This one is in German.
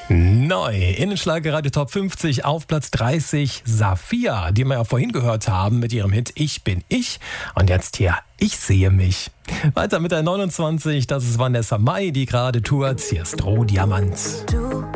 Neu Innenschlag Radio Top 50 auf Platz 30 Safiya, die wir ja vorhin gehört haben mit ihrem Hit Ich bin ich. Und jetzt hier Ich sehe mich. Weiter mit der 29, das ist Vanessa Mai, die gerade tourt. Hier ist Rohdiamant. Du